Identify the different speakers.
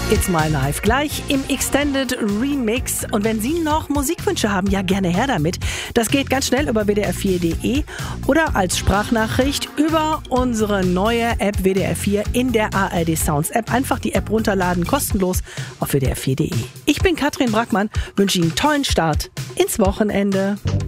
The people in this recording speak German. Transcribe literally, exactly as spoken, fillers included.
Speaker 1: It's My Life. Gleich im Extended Remix. Und wenn Sie noch Musikwünsche haben, ja gerne her damit. Das geht ganz schnell über w d r vier punkt d e oder als Sprachnachricht über unsere neue App W D R vier in der A R D Sounds App. Einfach die App runterladen, kostenlos auf w d r vier punkt d e. Ich bin Katrin Brackmann, wünsche Ihnen einen tollen Start ins Wochenende.